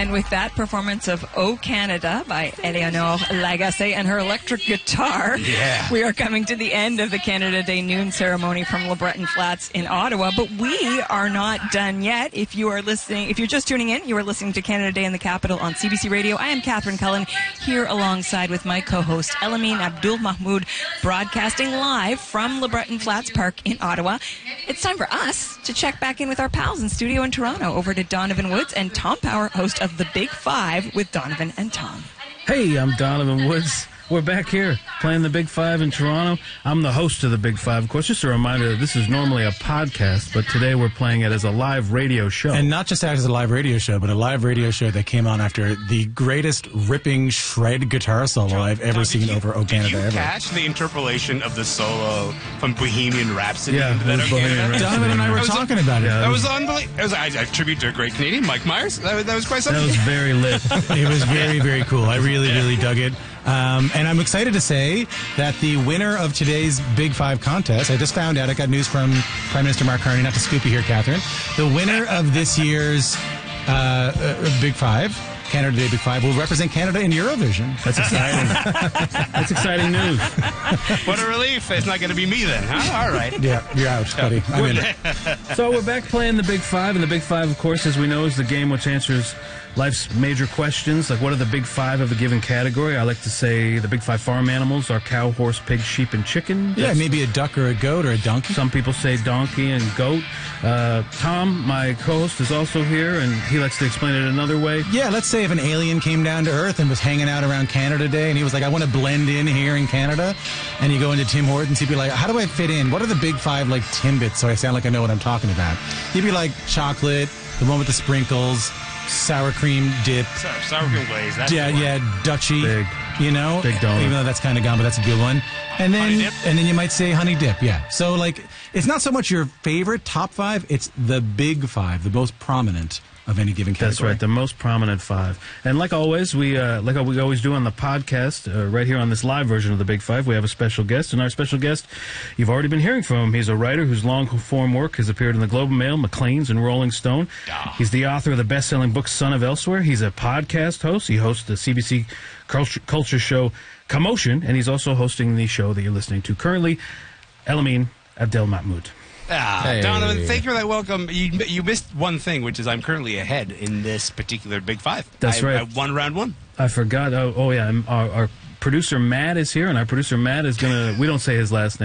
And with that performance of O Canada by Eleonore Lagacé and her electric guitar, we are coming to the end of the Canada Day noon ceremony from LeBreton Flats in Ottawa. But we are not done yet. If you are listening, if you're just tuning in, you are listening to Canada Day in the Capital on CBC Radio. I am Catherine Cullen, here alongside with my co-host Elamine Abdul-Mahmoud, broadcasting live from LeBreton Flats Park in Ottawa. It's time for us to check back in with our pals in studio in Toronto. Over to Donovan Woods and Tom Power, host of The Big Five with Donovan and Tom. Hey, I'm Donovan Woods. We're back here playing the Big Five in Toronto. I'm the host of the Big Five. Of course, just a reminder, this is normally a podcast, but today we're playing it as a live radio show. And not just as a live radio show, but a live radio show that came on after the greatest ripping shred guitar solo I've ever seen over O Canada ever. Did you catch the interpolation of the solo from Bohemian Rhapsody into that O Bohemian Canada? Donovan and I were talking about it. That was unbelievable. I tribute to a great Canadian, Mike Myers. That was quite something. That was very lit. It was very, very cool. I really dug it. And I'm excited to say that the winner of today's Big Five contest, I just found out, I got news from Prime Minister Mark Carney, not to scoop you here, Catherine. The winner of this year's Big Five, Canada Day Big Five, will represent Canada in Eurovision. That's exciting. That's exciting news. What a relief. It's not going to be me then, huh? All right. Yeah, you're out, buddy. I'm in it. So we're back playing the Big Five, and the Big Five, of course, as we know, is the game which answers life's major questions, like what are the big five of a given category? I like to say the big five farm animals are cow, horse, pig, sheep, and chicken. Yeah, maybe a duck or a goat or a donkey. Some people say donkey and goat. Tom, my co-host, is also here, and he likes to explain it another way. Yeah, let's say if an alien came down to Earth and was hanging out around Canada Day, and he was like, I want to blend in here in Canada, and you go into Tim Hortons, he'd be like, how do I fit in? What are the big five, like, Timbits, so I sound like I know what I'm talking about? He'd be like, chocolate, the one with the sprinkles, sour cream dip. Sour cream glaze. That's Dutchy. Big. You know? Big donut. Even though that's kind of gone, but that's a good one. And then, Honey dip? and then you might say honey dip, yeah. So, like, it's not so much your favorite top five, it's the big five, the most prominent of any given category. That's right, the most prominent five. And like always, we always do on the podcast, right here on this live version of the Big Five, we have a special guest. And our special guest, you've already been hearing from him. He's a writer whose long-form work has appeared in the Globe and Mail, Maclean's, and Rolling Stone. He's the author of the best-selling book Son of Elsewhere. He's a podcast host. He hosts the CBC culture show Commotion, and he's also hosting the show that you're listening to currently, Elamine Abdel-Mahmoud. Hey. Donovan, thank you for that welcome. You missed one thing, which is I'm currently ahead in this particular Big Five. That's right. I won round one. I forgot. Oh yeah. Our producer Matt is here, and our producer Matt is going to, we don't say his last name.